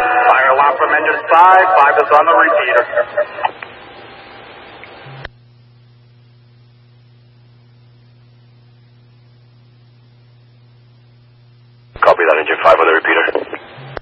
Fire alarm from engine 5. 5 is on the repeater. Copy that, engine 5 on the repeater.